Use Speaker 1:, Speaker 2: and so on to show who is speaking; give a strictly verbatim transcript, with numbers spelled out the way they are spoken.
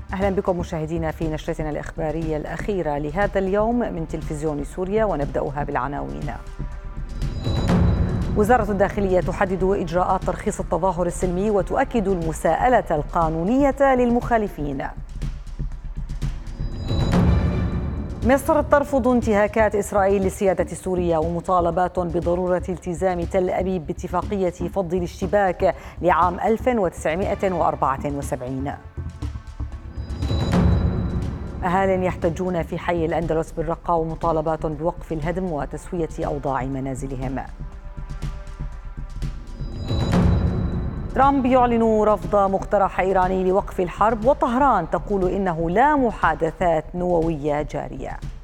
Speaker 1: أهلا بكم مشاهدينا في نشرتنا الإخبارية الأخيرة لهذا اليوم من تلفزيون سوريا، ونبدأها بالعناوين. وزارة الداخلية تحدد إجراءات ترخيص التظاهر السلمي وتؤكد المساءلة القانونية للمخالفين. مصر ترفض انتهاكات إسرائيل للسيادة السورية، ومطالبات بضرورة التزام تل أبيب باتفاقية فض الاشتباك لعام ألف وتسعمائة وأربعة وسبعين. أهال يحتجون في حي الأندلس بالرقة، ومطالبات بوقف الهدم وتسوية أوضاع منازلهم. ترامب يعلن رفض مقترح إيراني لوقف الحرب، وطهران تقول إنه لا محادثات نووية جارية.